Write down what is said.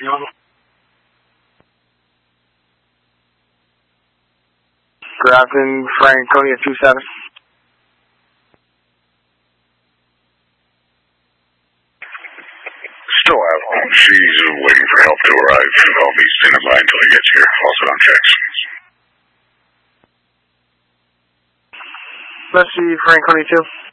Grafton, Franconia 27. Still have one. She's waiting for help to arrive. I'll be standing by until he gets here. Also on checks. Let's see, Franconia 2.